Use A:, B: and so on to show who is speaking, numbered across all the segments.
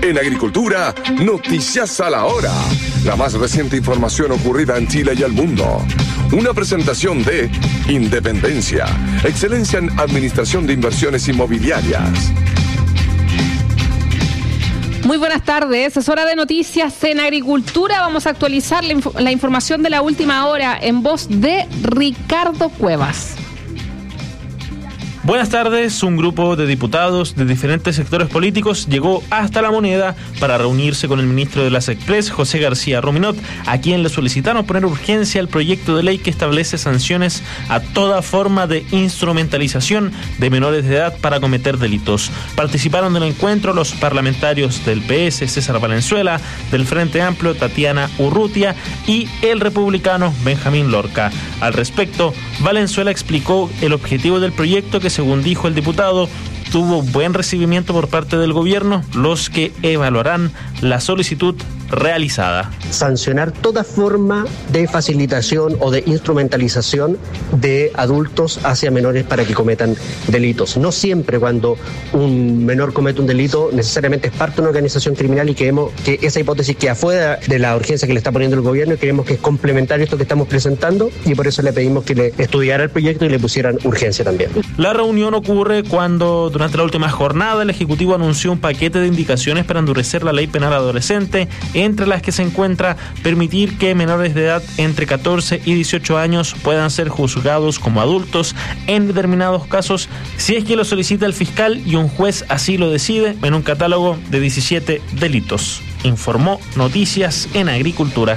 A: En agricultura, noticias a la hora. La más reciente información ocurrida en Chile y el mundo. Una presentación de Independencia, excelencia en administración de inversiones inmobiliarias.
B: Muy buenas tardes, es hora de noticias en agricultura. Vamos a actualizar la información de la última hora en voz de Ricardo Cuevas.
C: Buenas tardes. Un grupo de diputados de diferentes sectores políticos llegó hasta La Moneda para reunirse con el ministro de las Express, José García Ruminot, a quien le solicitaron poner urgencia al proyecto de ley que establece sanciones a toda forma de instrumentalización de menores de edad para cometer delitos. Participaron del encuentro los parlamentarios del PS, César Valenzuela, del Frente Amplio, Tatiana Urrutia, y el republicano Benjamín Lorca. Al respecto, Valenzuela explicó el objetivo del proyecto, que según dijo el diputado, tuvo buen recibimiento por parte del gobierno, los que evaluarán la solicitud realizada.
D: Sancionar toda forma de facilitación o de instrumentalización de adultos hacia menores para que cometan delitos. No siempre cuando un menor comete un delito necesariamente es parte de una organización criminal, y creemos que esa hipótesis queda fuera de la urgencia que le está poniendo el gobierno, y creemos que es complementario esto que estamos presentando, y por eso le pedimos que le estudiara el proyecto y le pusieran urgencia también.
C: La reunión ocurre cuando durante la última jornada el Ejecutivo anunció un paquete de indicaciones para endurecer la ley penal adolescente, entre las que se encuentra permitir que menores de edad entre 14 y 18 años puedan ser juzgados como adultos en determinados casos, si es que lo solicita el fiscal y un juez así lo decide, en un catálogo de 17 delitos. Informó Noticias en Agricultura.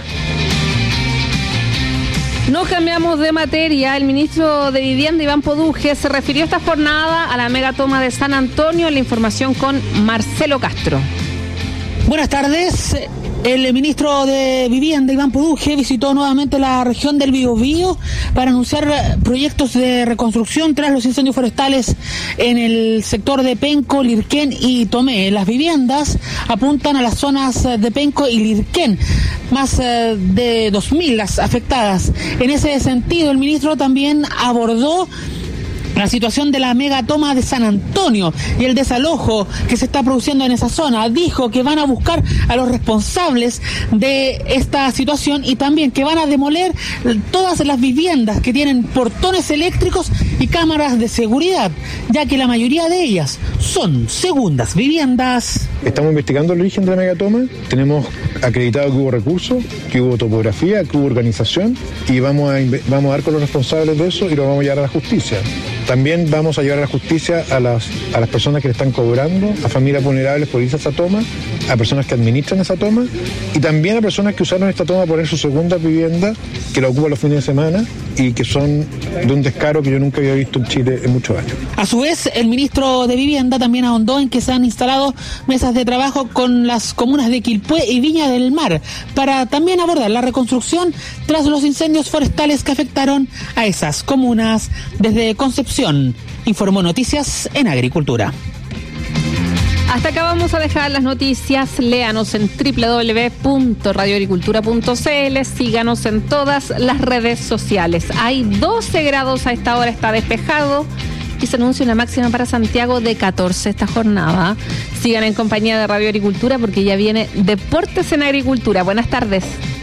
B: No cambiamos de materia. El ministro de Vivienda, Iván Poduje, se refirió esta jornada a la megatoma de San Antonio. La información con Marcelo Castro.
E: Buenas tardes. El ministro de Vivienda, Iván Poduje, visitó nuevamente la región del Biobío para anunciar proyectos de reconstrucción tras los incendios forestales en el sector de Penco, Lirquén y Tomé. Las viviendas apuntan a las zonas de Penco y Lirquén, más de 2.000 las afectadas. En ese sentido, el ministro también abordó la situación de la megatoma de San Antonio y el desalojo que se está produciendo en esa zona. Dijo que van a buscar a los responsables de esta situación, y también que van a demoler todas las viviendas que tienen portones eléctricos y cámaras de seguridad, ya que la mayoría de ellas son segundas viviendas.
F: Estamos investigando el origen de la megatoma. Tenemos acreditado que hubo recursos, que hubo topografía, que hubo organización, y vamos a dar con los responsables de eso y lo vamos a llevar a la justicia. También vamos a llevar a la justicia a las personas que le están cobrando, a familias vulnerables por irse a esa toma, a personas que administran esa toma, y también a personas que usaron esta toma para poner su segunda vivienda, que la ocupan los fines de semana y que son de un descaro que yo nunca había visto en Chile en muchos años.
E: A su vez, el ministro de Vivienda también ahondó en que se han instalado mesas de trabajo con las comunas de Quilpué y Viña del Mar para también abordar la reconstrucción tras los incendios forestales que afectaron a esas comunas. Desde Concepción, informó Noticias en Agricultura.
B: Hasta acá vamos a dejar las noticias. Léanos en www.radioagricultura.cl. Síganos en todas las redes sociales. Hay 12 grados a esta hora, está despejado, y se anuncia una máxima para Santiago de 14 esta jornada. Sigan en compañía de Radio Agricultura, porque ya viene Deportes en Agricultura. Buenas tardes.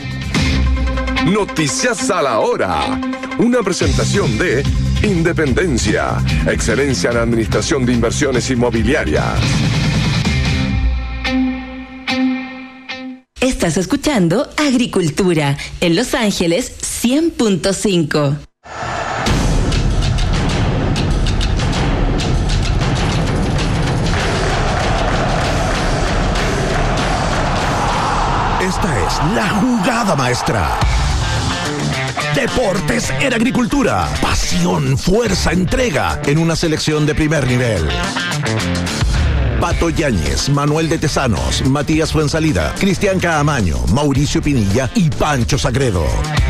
A: Noticias a la hora. Una presentación de Independencia, excelencia en administración de inversiones inmobiliarias.
G: Estás escuchando Agricultura en Los Ángeles 100.5.
H: Esta es la jugada maestra. Deportes en Agricultura. Pasión, fuerza, entrega en una selección de primer nivel. Pato Yáñez, Manuel de Tesanos, Matías Fuensalida, Cristian Caamaño, Mauricio Pinilla y Pancho Sagredo.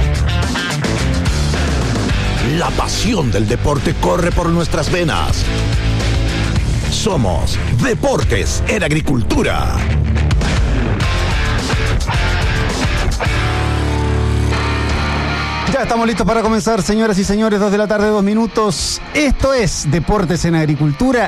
H: La pasión del deporte corre por nuestras venas. Somos Deportes en Agricultura.
I: Ya estamos listos para comenzar, señoras y señores, 2 de la tarde, 2 minutos. Esto es Deportes en Agricultura